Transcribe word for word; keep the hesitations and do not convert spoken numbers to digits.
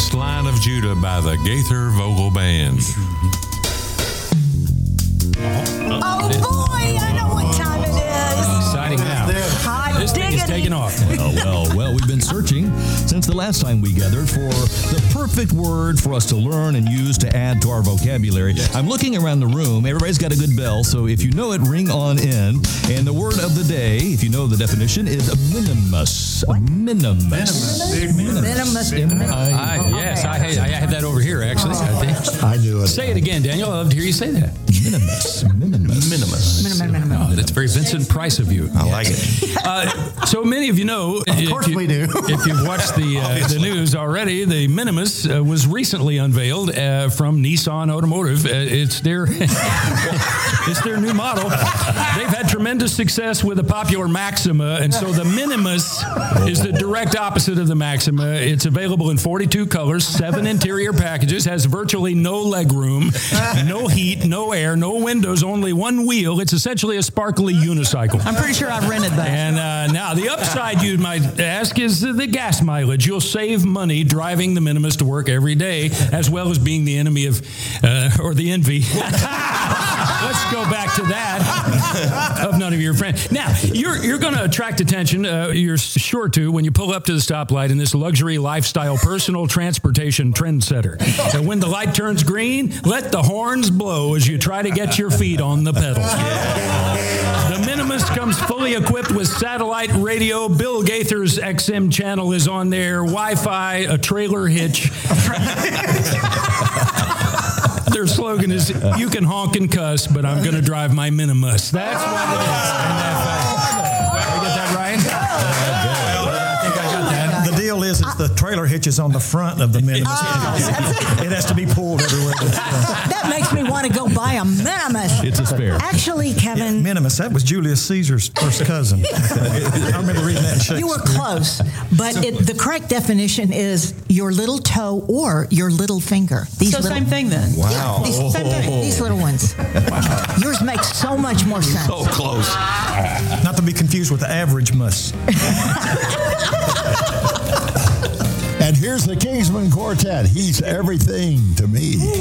West Line of Judah by the Gaither Vocal Band. Oh boy, I know what time it is. Exciting now. Hot This thing is diggity. taking off. Well, well, well, we've been searching since the last time we gathered for the perfect word for us to learn and use to add to our vocabulary. I'm looking around the room. Everybody's got a good bell, so if you know it, ring on in. And the word of the day, if you know the definition, is a minimus. A minimus. Minimus. I, yes, I, I have that over here, actually. I think. I knew it. Say it again, Daniel. I'd love to hear you say that. Minimus. Minimus. Minimus. Minimum, minimum. Oh, that's very Vincent Price of you. I like it. Uh, so many of you know, of course we do. if you've watched the uh, the news already, the Minimus uh, was recently unveiled uh, from Nissan Automotive. Uh, it's their it's their new model. They've had tremendous success with the popular Maxima, and so the Minimus is the direct opposite of the Maxima. It's available in forty-two colors, seven interior packages, has virtually no legroom, no heat, no air, no windows, only one wheel. It's essentially a sparkly unicycle. I'm pretty sure I've rented that. And uh, now the upside, you might ask, is the gas mileage. You'll save money driving the Minimus to work every day, as well as being the enemy of, uh, or the envy. Let's go back to that of none of your friends. Now, you're you're going to attract attention. Uh, you're sure to when you pull up to the stoplight in this luxury lifestyle personal transportation trendsetter. And when the light turns green, let the horns blow as you try to get your feet on the pedal. The Minimus comes fully equipped with satellite radio. Bill Gaither's X M channel is on there, Wi-Fi, a trailer hitch. Their slogan is, you can honk and cuss, but I'm going to drive my Minimus. That's what it is. Did I get that right? I think I got that. The deal is, it's the trailer hitches on the front of the Minimus. It has to be pulled everywhere. That makes me want to go buy a Minimus. It's a spare. Actually, Kevin, Minimus, that was Julius Caesar's first cousin. I remember reading that in Shakespeare. you were close, but it, the correct definition is your little toe or your little finger. These So little, same thing then. Yeah, these, same thing. These little ones. Yours makes so much more sense. So close. Not to be confused with the average muss. And here's the Kingsman Quartet. He's everything to me.